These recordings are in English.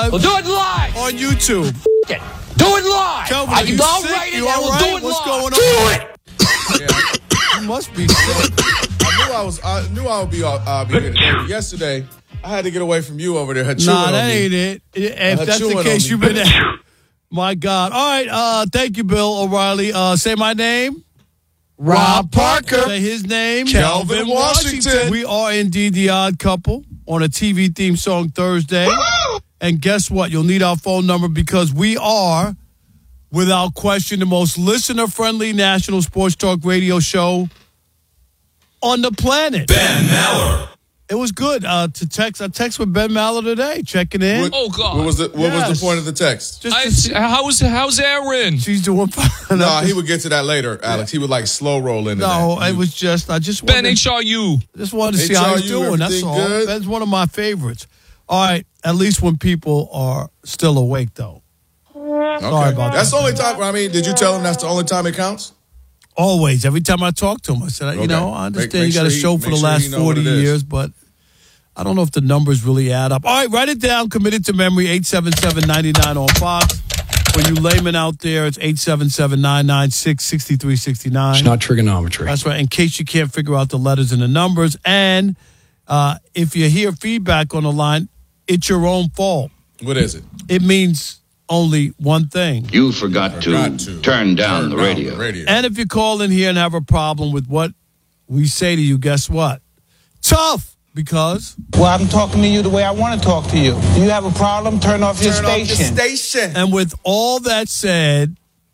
live. We'll do it live. On YouTube. Do it live. Kelvin, I are you can all sick? write it You and all we'll right? do it What's live. going Do on? it. You must be sick. I knew I would be here today. Yesterday, I had to get away from you over there. Nah, that ain't it. If that's the case, you've been there. My God. All right. Thank you, Bill O'Reilly. Say my name. Rob Parker. Say his name. Kelvin Washington. We are indeed the Odd Couple on a TV theme song Thursday. Woo! And guess what? You'll need our phone number because we are, without question, the most listener-friendly national sports talk radio show on the planet. Ben Maller. It was good to text. I text with Ben Maller today, checking in. Oh, God. What was the point of the text? How's Aaron? She's doing fine. No, he would get to that later, Alex. He would like slow roll into that. No, it was just, I just Ben wanted, HRU. just wanted to see how he's HRU, doing. That's everything all. good? Ben's one of my favorites. All right, at least when people are still awake, though. Okay. Sorry about That's that. the only time. I mean, did you tell him that's the only time it counts? Always. Every time I talk to him, I said, Okay. you know, I understand Make you got a sure show he- for the make sure last he know what 40 it is. years, but I don't know if the numbers really add up. All right, write it down. Committed to memory, 877-99 on Fox. For you laymen out there, it's 877-996-6369. It's not trigonometry. That's right, in case you can't figure out the letters and the numbers. And if you hear feedback on the line, it's your own fault. What is it? It means only one thing. You forgot to turn down the radio. And if you call in here and have a problem with what we say to you, guess what? Tough, because... Well, I'm talking to you the way I want to talk to you. Do you have a problem? Turn off your station. And with all that said,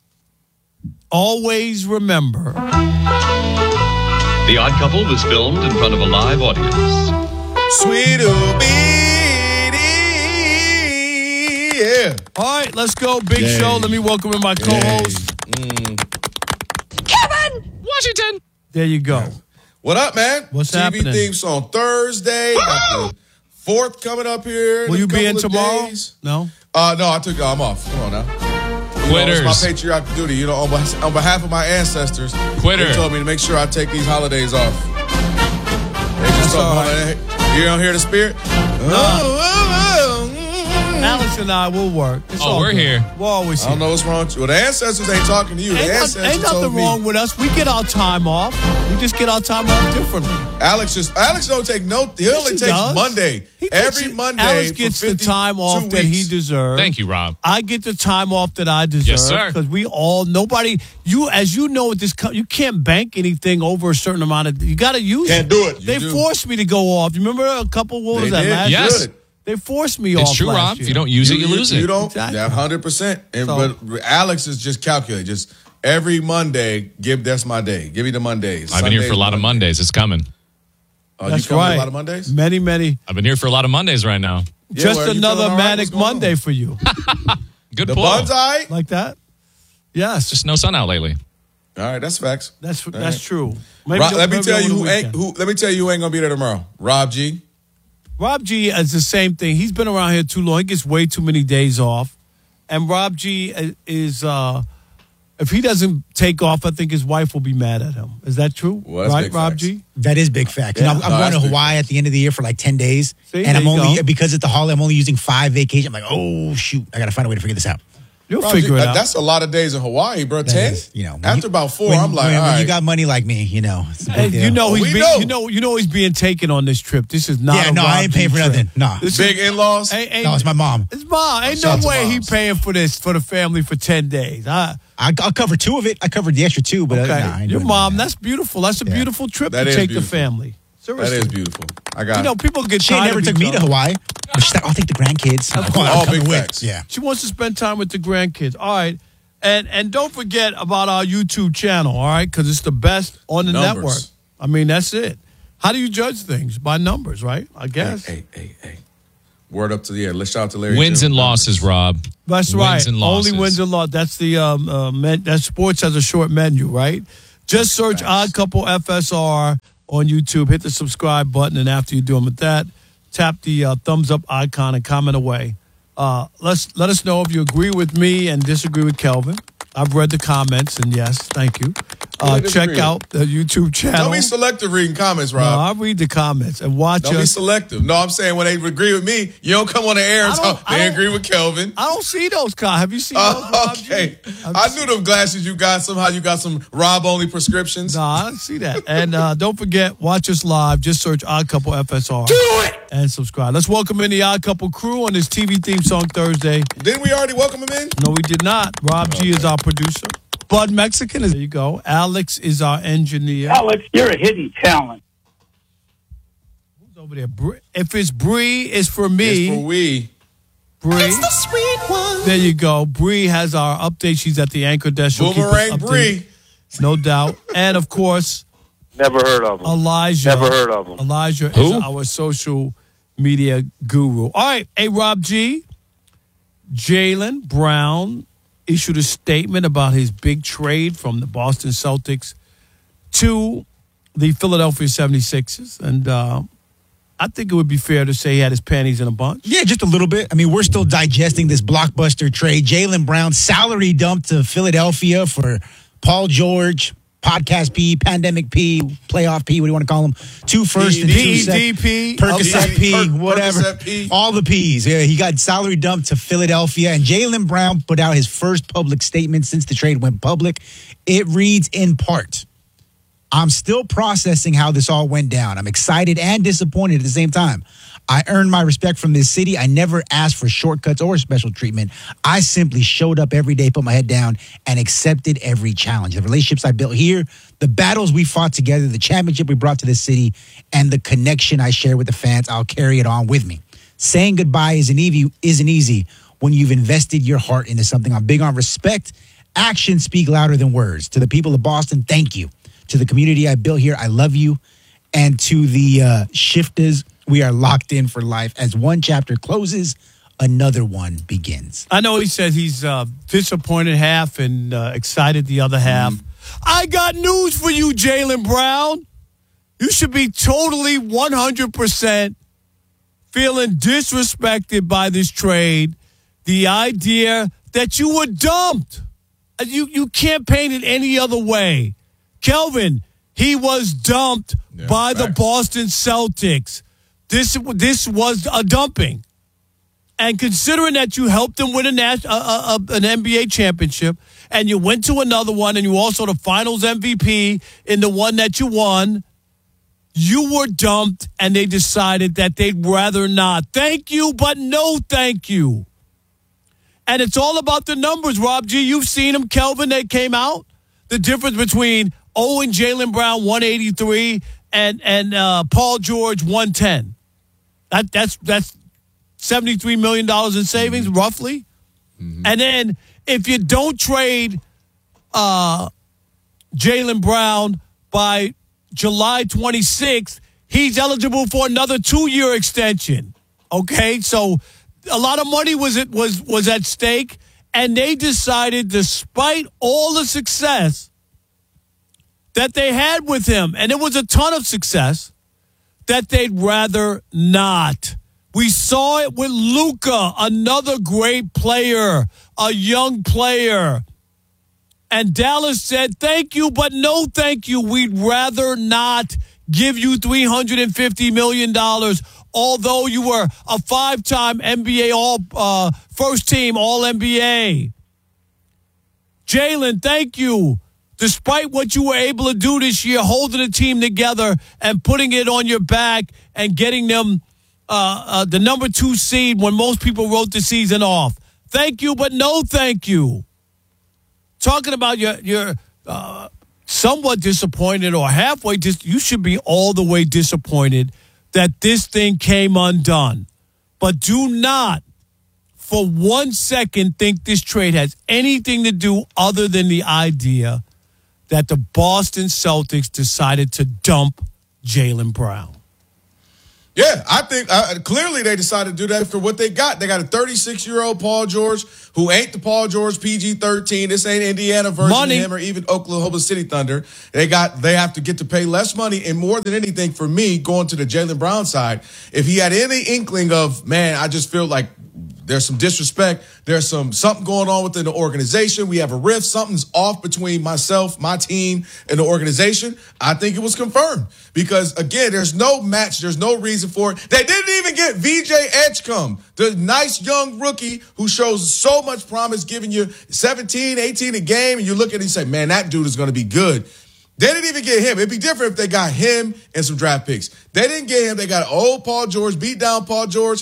always remember... The Odd Couple was filmed in front of a live audience. Sweet yeah. All right, let's go. Big show. Let me welcome in my co-host. Kevin Washington. There you go. What up, man? What's TV happening? theme song Thursday. Got the 4th coming up here. Will in a you be in couple of tomorrow? days. No? No, I'm off. Come on now. Quitters. It's my patriotic duty. You know, on behalf of my ancestors, Quitter. they told me to make sure I take these holidays off. They just That's all talking about, you don't hear the spirit? Alex and I will work. It's Oh, all we're good. here. We're always I here. don't know what's wrong with you. Well, the ancestors ain't talking to you. The ancestors Ain't told nothing me. wrong with us. We get our time off. We just get our time off differently. Alex don't take no. He only he takes does. Monday. He takes Every it- Monday. Alex for gets the 52 time off that he weeks. deserves. Thank you, Rob. I get the time off that I deserve. Yes, sir. Because we all, nobody, as you know, you can't bank anything over a certain amount of, you got to use Can't it. do it. They You do. forced me to go off. You remember a couple, what was They that, did. last Yes. year? They forced me off It's true, last Rob. year. If you don't use it, you lose it. You don't. Exactly. Yeah, 100%. So- But Alex is just calculating. Just every Monday, that's my day. Give me the Mondays. I've been here for a lot of Mondays. It's coming. Oh, That's you come right. to a lot of Mondays? Many, many. I've been here for a lot of Mondays right now. Yeah, Just well, you another feeling all right? manic What's going on? Monday for you. Good The pull. buns, all right? Like that? Yes. Just no sun out lately. All right, that's facts. That's right. true. Maybe Let me maybe tell over you the who ain't weekend. Let me tell you who ain't gonna be there tomorrow. Rob G. Rob G is the same thing. He's been around here too long. He gets way too many days off. And Rob G is, if he doesn't take off, I think his wife will be mad at him. Is that true? Well, that's right, big Rob facts. G? That is big fact. You know, I'm No, going that's to big Hawaii at the end of the year for like 10 days. See, and I'm there you only, go. because it's the holiday, I'm only using 5 vacations. I'm like, oh, shoot. I got to find a way to figure this out. You'll Rob figure G, it out. That's a lot of days in Hawaii, bro. That 10? is, you know, when After you- about 4, when- I'm like, when all right. you got money like me, you know. It's a big Hey, deal. you know Oh, he's we being, know. you know he's being taken on this trip. This is not Yeah, a no, Rob I ain't G paying for trip. nothing. Nah. This Big is- in-laws? No, it's my mom. It's mom. Ain't Shout out no to way he moms. paying for this for the family for 10 days. I'll cover 2 of it. I covered the extra 2, but Okay, nah, I ain't your doing mom. that. That's beautiful. That's a beautiful trip That to is take beautiful. the family. Seriously, That is beautiful. I got You know, it. people get She tired never of took each me to other. Hawaii. But she's like, I'll take the grandkids. I'm like, All I'm coming big with. facts. Yeah. She wants to spend time with the grandkids. All right. And don't forget about our YouTube channel, all right? Because it's the best on the Numbers. network. I mean, that's it. How do you judge things? By numbers, right? I guess. Hey. Word up to the air. Let's shout out to Larry. Wins June. and losses, Rob. That's Wins right. and losses. Only wins and losses. That's the that sports has a short menu, right? Just search Odd Couple FSR on YouTube. Hit the subscribe button, and after you do them with that, tap the thumbs up icon and comment away. Let us know if you agree with me and disagree with Kelvin. I've read the comments, and yes, thank you. Check out the YouTube channel. Don't be selective reading comments, Rob. No, I'll read the comments and watch Don't be selective. No, I'm saying when they agree with me, you don't come on the air and talk. They agree with Kelvin. I don't see those comments. Have you seen those? Okay. I knew them glasses you got. Somehow you got some Rob-only prescriptions. No, I didn't see that. And don't forget, watch us live. Just search Odd Couple FSR. Do it! And subscribe. Let's welcome in the Odd Couple crew on this TV theme song Thursday. Didn't we already welcome him in? No, we did not. Rob G is our producer. Bud Mexican there you go. Alex is our engineer. Alex, you're a hidden talent. Who's over there? If it's Bree, it's for me. It's for we. Bree. It's the sweet one. There you go. Bree has our update. She's at the anchor desk. Boomerang Bree. No doubt. And, of course, never heard of him. Elijah. Never heard of him. Elijah is our social media guru. All right. Hey, Rob G. Jaylen Brown issued a statement about his big trade from the Boston Celtics to the Philadelphia 76ers. And I think it would be fair to say he had his panties in a bunch. Yeah, just a little bit. I mean, we're still digesting this blockbuster trade. Jaylen Brown salary dump to Philadelphia for Paul George, Podcast P, Pandemic P, Playoff P, what do you want to call them? 2 first and 2 second. PDP, Percocet P, whatever. Percocet P. All the P's. Yeah, he got salary dumped to Philadelphia, and Jaylen Brown put out his first public statement since the trade went public. It reads in part, I'm still processing how this all went down. I'm excited and disappointed at the same time. I earned my respect from this city. I never asked for shortcuts or special treatment. I simply showed up every day, put my head down, and accepted every challenge. The relationships I built here, the battles we fought together, the championship we brought to this city, and the connection I share with the fans, I'll carry it on with me. Saying goodbye isn't easy when you've invested your heart into something. I'm big on respect. Actions speak louder than words. To the people of Boston, thank you. To the community I built here, I love you. And to the shifters, we are locked in for life. As one chapter closes, another one begins. I know he said he's disappointed half and excited the other half. I got news for you, Jaylen Brown. You should be totally 100% feeling disrespected by this trade. The idea that you were dumped. You can't paint it any other way. Kelvin, he was dumped by the Boston Celtics. This was a dumping. And considering that you helped them win an NBA championship and you went to another one and you also the finals MVP in the one that you won, you were dumped and they decided that they'd rather not. Thank you, but no thank you. And it's all about the numbers, Rob G. You've seen them, Kelvin, they came out. The difference between and Jaylen Brown, 183, and Paul George, 110. That's $73 million in savings, roughly. Mm-hmm. And then if you don't trade Jaylen Brown by July 26th, he's eligible for another 2-year extension. Okay, so a lot of money was at stake, and they decided, despite all the success that they had with him, and it was a ton of success, that they'd rather not. We saw it with Luka, another great player, a young player. And Dallas said, thank you, but no thank you. We'd rather not give you $350 million, although you were a 5-time NBA first team All-NBA. Jaylen, thank you. Despite what you were able to do this year, holding the team together and putting it on your back and getting them the number 2 seed when most people wrote the season off. Thank you, but no thank you. Talking about your somewhat disappointed or halfway, you should be all the way disappointed that this thing came undone. But do not for 1 second think this trade has anything to do other than the idea that the Boston Celtics decided to dump Jaylen Brown. Yeah, I think clearly they decided to do that for what they got. They got a 36-year-old Paul George who ain't the Paul George PG-13. This ain't Indiana version of him or even Oklahoma City Thunder. They have to get to pay less money, and more than anything for me, going to the Jaylen Brown side, if he had any inkling of, man, I just feel like There's some disrespect. There's something going on within the organization. We have a rift. Something's off between myself, my team, and the organization. I think it was confirmed because, again, there's no match. There's no reason for it. They didn't even get VJ Edgecombe, the nice young rookie who shows so much promise, giving you 17, 18 a game, and you look at it and say, man, that dude is going to be good. They didn't even get him. It'd be different if they got him and some draft picks. They didn't get him. They got old Paul George, beat down Paul George,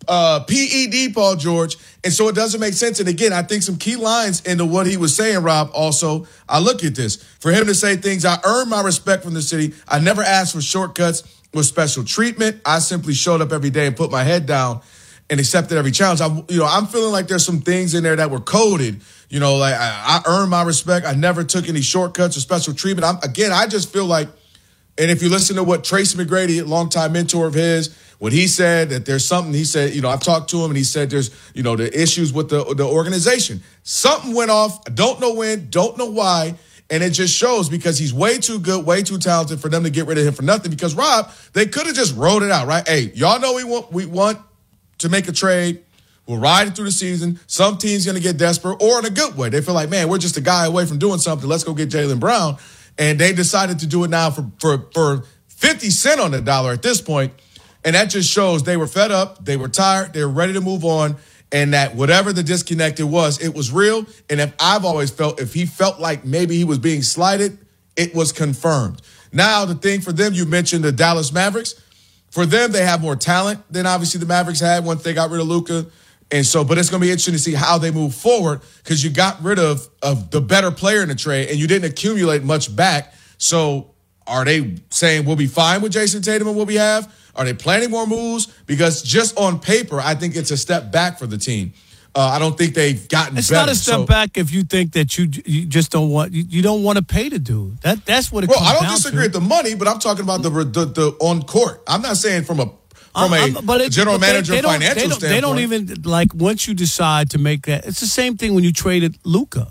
PED Paul George. And so it doesn't make sense. And again, I think some key lines into what he was saying, Rob, also, I look at this. For him to say things, I earned my respect from the city. I never asked for shortcuts or special treatment. I simply showed up every day and put my head down and accepted every challenge. I'm feeling like there's some things in there that were coded. Like I earned my respect. I never took any shortcuts or special treatment. I just feel like, and if you listen to what Tracy McGrady, a longtime mentor of his, what he said, that there's something, he said, I've talked to him and he said there's, the issues with the organization. Something went off. I don't know when, don't know why. And it just shows because he's way too good, way too talented for them to get rid of him for nothing. Because, Rob, they could have just rolled it out, right? Hey, y'all know we want to make a trade. We'll ride it through the season. Some team's going to get desperate, or in a good way. They feel like, man, we're just a guy away from doing something. Let's go get Jaylen Brown. And they decided to do it now for 50 cents on the dollar at this point. And that just shows they were fed up, they were tired, they were ready to move on, and that whatever the disconnect it was real. And if he felt like maybe he was being slighted, it was confirmed. Now, the thing for them, you mentioned the Dallas Mavericks. For them, they have more talent than obviously the Mavericks had once they got rid of Luka. And so, but it's going to be interesting to see how they move forward because you got rid of the better player in the trade and you didn't accumulate much back. So are they saying we'll be fine with Jason Tatum and what we have? Are they planning more moves? Because just on paper, I think it's a step back for the team. I don't think they've gotten it's better. It's not a step back if you think that you just don't want you don't want to pay the dude. That's what it comes down to. I don't disagree with the money, but I'm talking about the on court. I'm not saying from a general manager financial standpoint. They don't even once you decide to make that. It's the same thing when you traded Luka.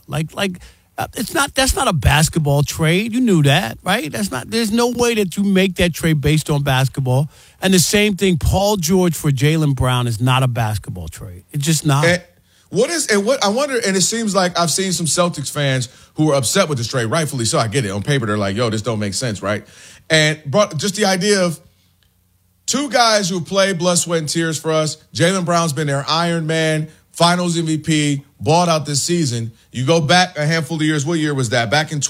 That's not a basketball trade. You knew that, right? There's no way that you make that trade based on basketball. And the same thing, Paul George for Jaylen Brown is not a basketball trade. It's just not. I wonder, and it seems like I've seen some Celtics fans who are upset with this trade, rightfully so. I get it. On paper, they're like, yo, this don't make sense, right? And just the idea of two guys who play blood, sweat, and tears for us. Jaylen Brown's been their Iron Man, Finals MVP, balled out this season. You go back a handful of years. What year was that? Back in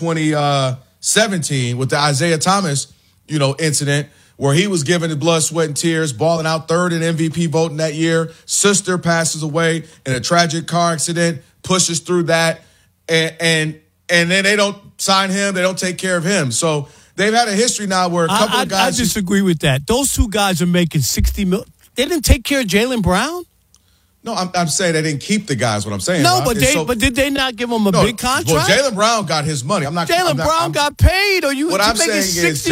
2017 with the Isaiah Thomas, incident where he was given the blood, sweat, and tears, balling out third in MVP voting that year. Sister passes away in a tragic car accident, pushes through that, and then they don't sign him. They don't take care of him. So they've had a history now where a couple of guys. I disagree with that. Those two guys are making $60 million. They didn't take care of Jaylen Brown? No, I'm saying they didn't keep the guys. What I'm saying. No, but did they not give him a big contract? Well, Jaylen Brown got his money. Jaylen Brown got paid, or you? What I'm saying is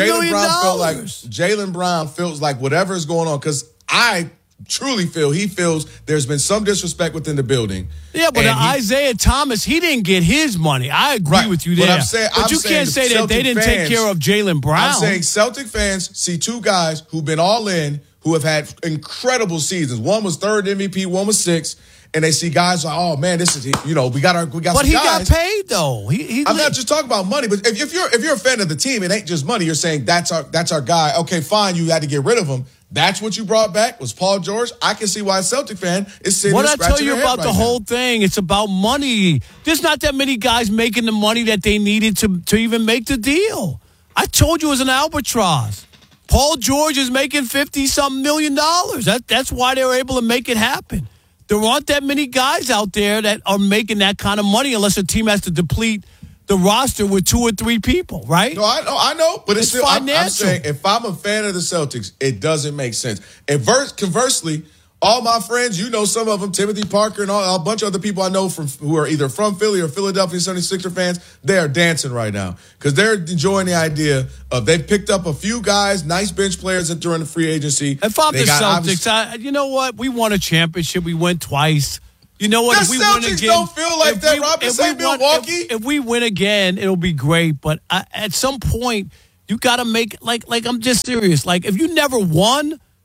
Jaylen Brown feels like whatever is going on because I truly feel he feels there's been some disrespect within the building. Yeah, but Isaiah Thomas, he didn't get his money. I agree with you there. But you can't say that they didn't take care of Jaylen Brown. I'm saying Celtic fans see two guys who've been all in, who have had incredible seasons. One was third MVP, one was sixth, and they see guys like, oh man, this is we got some guys. But he got paid though. I'm not just talking about money, but if you're a fan of the team, it ain't just money. You're saying that's our guy. Okay, fine, you had to get rid of him. That's what you brought back was Paul George. I can see why a Celtic fan is sitting there scratching their head. What I tell you about the whole thing, it's about money. There's not that many guys making the money that they needed to even make the deal. I told you it was an albatross. Paul George is making $50-something million. That's why they were able to make it happen. There aren't that many guys out there that are making that kind of money unless a team has to deplete the roster with 2 or 3 people, right? No, I know, but it's still financial. I'm saying if I'm a fan of the Celtics, it doesn't make sense. And conversely, all my friends, some of them, Timothy Parker and a bunch of other people I know who are either from Philly or Philadelphia 76er fans, they are dancing right now because they're enjoying the idea of they've picked up a few guys, nice bench players during the free agency. If I'm the Celtics, you know what? We won a championship. We went twice. You know what? The Celtics don't feel like that, Rob. Say Milwaukee. If we win again, it'll be great. But at some point, you got to make like I'm just serious. Like if you never won,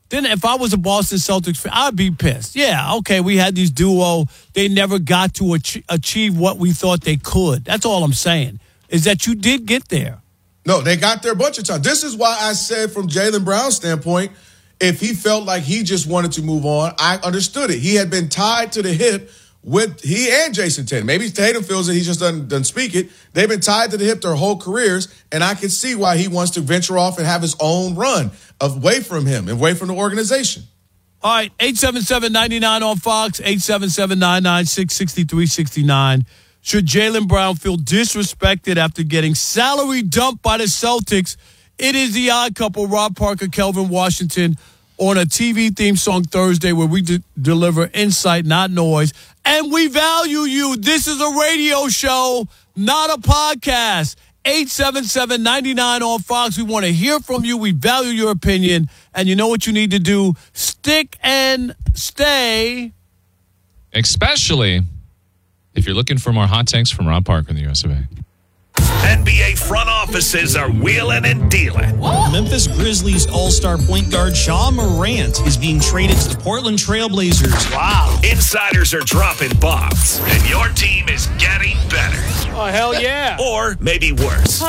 then if I was a Boston Celtics fan, I'd be pissed. Yeah, okay, we had these duo. They never got to achieve what we thought they could. That's all I'm saying, is that you did get there. No, they got there a bunch of times. This is why I said from Jaylen Brown's standpoint, if he felt like he just wanted to move on, I understood it. He had been tied to the hip with he and Jason Tatum. Maybe Tatum feels that he just doesn't speak it. They've been tied to the hip their whole careers, and I can see why he wants to venture off and have his own run away from him and away from the organization. All right, 877-99 on Fox, 877-996-6369. Should Jaylen Brown feel disrespected after getting salary dumped by the Celtics? It is the Odd Couple, Rob Parker, Kelvin Washington, on a TV theme song Thursday where we deliver insight, not noise. And we value you. This is a radio show, not a podcast. 877-99 on Fox. We want to hear from you. We value your opinion. And you know what you need to do? Stick and stay. Especially if you're looking for more hot takes from Rob Parker in the US of A. NBA front offices are wheeling and dealing. Memphis Grizzlies all-star point guard Ja Morant is being traded to the Portland Trail Blazers. Wow. Insiders are dropping bombs, and your team is getting better. Oh, hell yeah. Or maybe worse.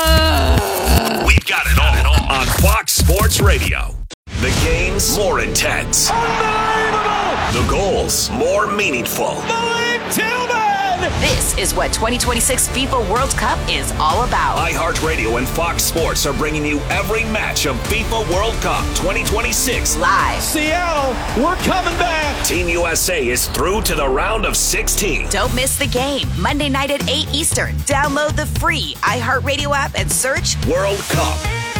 We've got it all on Fox Sports Radio. The games more intense. Unbelievable. The goals more meaningful. Malik Tillman. This is what 2026 FIFA World Cup is all about. iHeartRadio and Fox Sports are bringing you every match of FIFA World Cup 2026 live. Seattle, we're coming back. Team USA is through to the round of 16. Don't miss the game. Monday night at 8 Eastern. Download the free iHeartRadio app and search World Cup.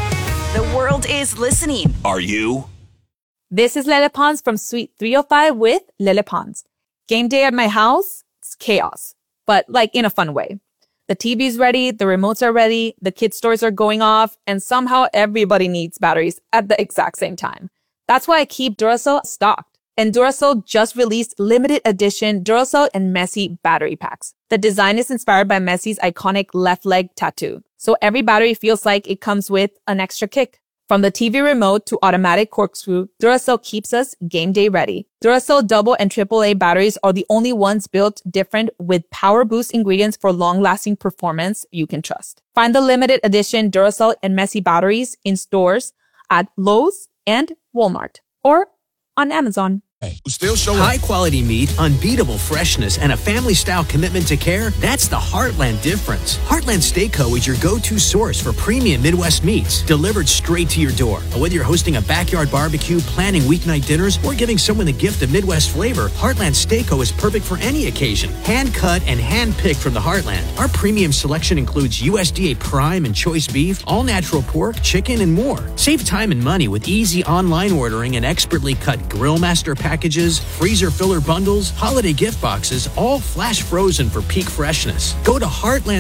The world is listening. Are you? This is Lele Pons from Suite 305 with Lele Pons. Game day at my house, it's chaos, but like in a fun way. The TV's ready, the remotes are ready, the kids' toys are going off, and somehow everybody needs batteries at the exact same time. That's why I keep Duracell stocked. And Duracell just released limited edition Duracell and Messi battery packs. The design is inspired by Messi's iconic left leg tattoo. So every battery feels like it comes with an extra kick. From the TV remote to automatic corkscrew, Duracell keeps us game day ready. Duracell double and AAA batteries are the only ones built different with power boost ingredients for long-lasting performance you can trust. Find the limited edition Duracell and Messi batteries in stores at Lowe's and Walmart or on Amazon. Still showing high quality meat, unbeatable freshness, and a family style commitment to care. That's the Heartland difference. Heartland Steak Co. is your go-to source for premium Midwest meats delivered straight to your door. Whether you're hosting a backyard barbecue, planning weeknight dinners, or giving someone the gift of Midwest flavor, Heartland Steak Co. is perfect for any occasion. Hand cut and hand picked from the Heartland. Our premium selection includes USDA prime and choice beef, all natural pork, chicken, and more. Save time and money with easy online ordering and expertly cut Grill Master packages, freezer filler bundles, holiday gift boxes, all flash frozen for peak freshness. Go to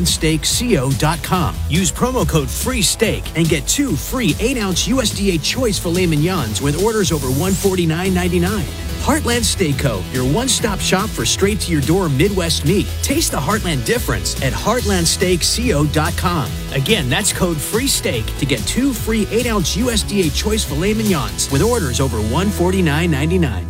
heartlandsteakco.com. Use promo code FREESTEAK and get 2 free 8-ounce USDA choice filet mignons with orders over $149.99. Heartland Steak Co., your one-stop shop for straight-to-your-door Midwest meat. Taste the Heartland difference at heartlandsteakco.com. Again, that's code FREESTEAK to get 2 free 8-ounce USDA choice filet mignons with orders over $149.99.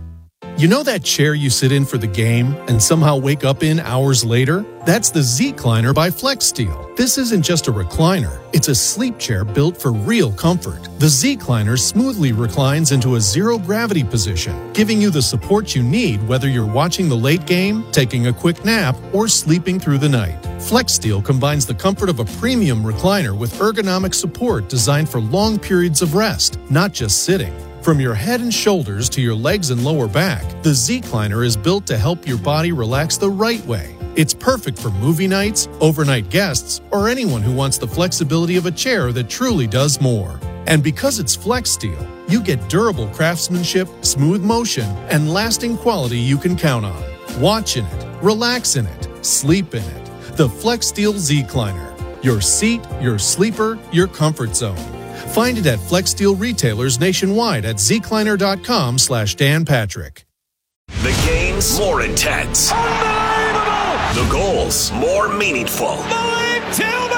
You know that chair you sit in for the game and somehow wake up in hours later? That's the Z-Cliner by FlexSteel. This isn't just a recliner. It's a sleep chair built for real comfort. The Z-Cliner smoothly reclines into a zero-gravity position, giving you the support you need whether you're watching the late game, taking a quick nap, or sleeping through the night. FlexSteel combines the comfort of a premium recliner with ergonomic support designed for long periods of rest, not just sitting. From your head and shoulders to your legs and lower back, the Z-Cliner is built to help your body relax the right way. It's perfect for movie nights, overnight guests, or anyone who wants the flexibility of a chair that truly does more. And because it's FlexSteel, you get durable craftsmanship, smooth motion, and lasting quality you can count on. Watch in it, relax in it, sleep in it. The FlexSteel Z-Cliner. Your seat, your sleeper, your comfort zone. Find it at FlexSteel retailers nationwide at zcliner.com/Dan Patrick. The games more intense. Unbelievable! The goals more meaningful. Malik Tillman!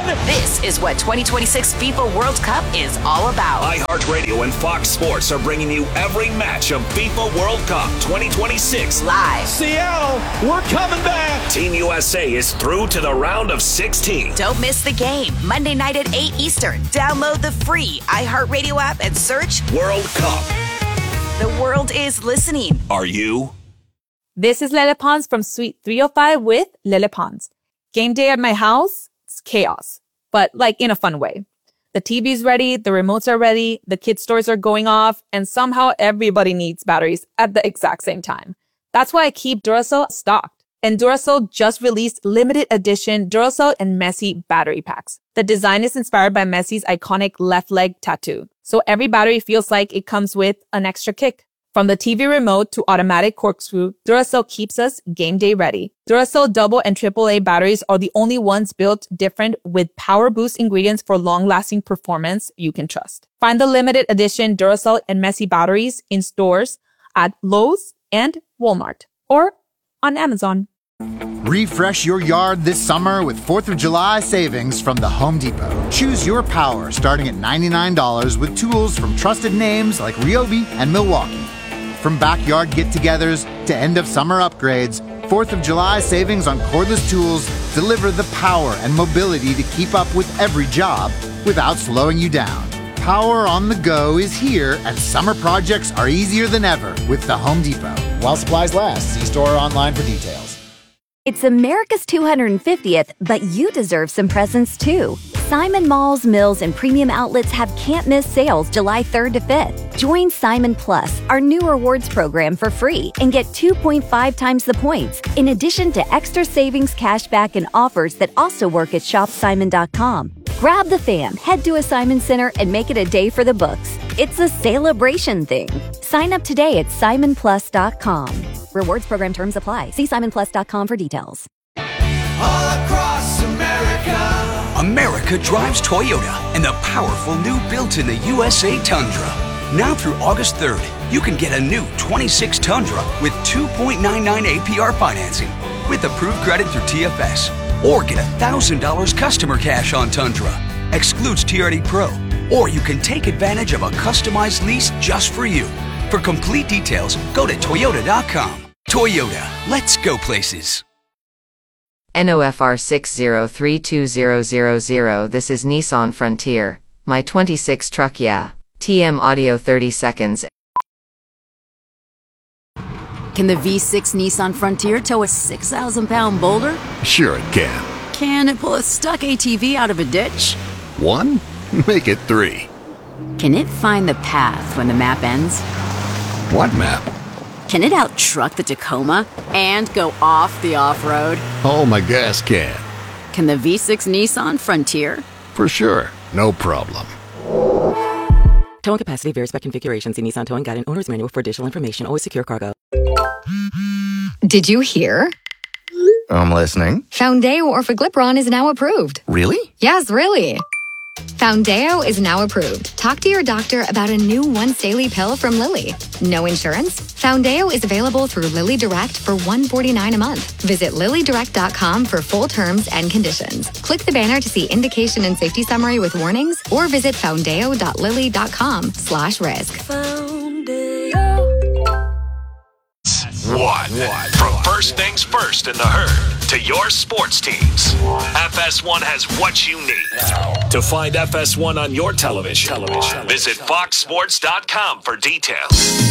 This is what 2026 FIFA World Cup is all about. iHeartRadio and Fox Sports are bringing you every match of FIFA World Cup 2026 live. Seattle, we're coming back. Team USA is through to the round of 16. Don't miss the game. Monday night at 8 Eastern. Download the free iHeartRadio app and search World Cup. The world is listening. Are you? This is Lele Pons from Suite 305 with Lele Pons. Game day at my house, it's chaos, but like in a fun way. The TV's ready, the remotes are ready, the kids' toys are going off, and somehow everybody needs batteries at the exact same time. That's why I keep Duracell stocked. And Duracell just released limited edition Duracell and Messi battery packs. The design is inspired by Messi's iconic left leg tattoo. So every battery feels like it comes with an extra kick. From the TV remote to automatic corkscrew, Duracell keeps us game day ready. Duracell double and AAA batteries are the only ones built different with power boost ingredients for long-lasting performance you can trust. Find the limited edition Duracell and Messi batteries in stores at Lowe's and Walmart or on Amazon. Refresh your yard this summer with 4th of July savings from the Home Depot. Choose your power starting at $99 with tools from trusted names like Ryobi and Milwaukee. From backyard get-togethers to end-of-summer upgrades, 4th of July savings on cordless tools deliver the power and mobility to keep up with every job without slowing you down. Power on the go is here, and summer projects are easier than ever with the Home Depot. While supplies last, see store or online for details. It's America's 250th, but you deserve some presents too. Simon Malls, Mills, and Premium Outlets have can't-miss sales July 3rd to 5th. Join Simon Plus, our new rewards program, for free and get 2.5 times the points, in addition to extra savings, cashback, and offers that also work at shopsimon.com. Grab the fam, head to a Simon Center, and make it a day for the books. It's a celebration thing. Sign up today at simonplus.com. Rewards program terms apply. See simonplus.com for details. All across America. America drives Toyota and the powerful new built-in the USA Tundra. Now through August 3rd, you can get a new 26 Tundra with 2.99 APR financing with approved credit through TFS. Or get $1,000 customer cash on Tundra. Excludes TRD Pro. Or you can take advantage of a customized lease just for you. For complete details, go to Toyota.com. Toyota, let's go places. NOFR 6032000. This is Nissan Frontier. My 26 truck, yeah. TM audio 30 seconds. Can the V6 Nissan Frontier tow a 6,000-pound boulder? Sure it can. Can it pull a stuck ATV out of a ditch? 1? Make it 3. Can it find the path when the map ends? What map? Can it out-truck the Tacoma and go off the off-road? Oh, my gas can. Can the V6 Nissan Frontier? For sure. No problem. Towing capacity varies by configuration. See Nissan Towing Guide and Owner's Manual for additional information. Always secure cargo. Did you hear? I'm listening. Foundeo Orforglipron is now approved. Really? Yes, really. Foundeo is now approved. Talk to your doctor about a new once-daily pill from Lilly. No insurance? Foundeo is available through Lilly Direct for $149 a month. Visit LillyDirect.com for full terms and conditions. Click the banner to see indication and safety summary with warnings, or visit foundeo.lilly.com/risk. What? From first things first in the herd to your sports teams, FS1 has what you need. To find FS1 on your television, visit foxsports.com for details.